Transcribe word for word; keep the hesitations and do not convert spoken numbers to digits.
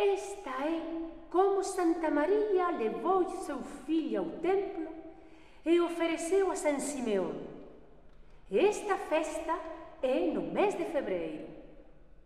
Esta é como Santa María levou seu fillo ao templo e ofereceu a San Simeón. Esta festa é no mes de febreiro.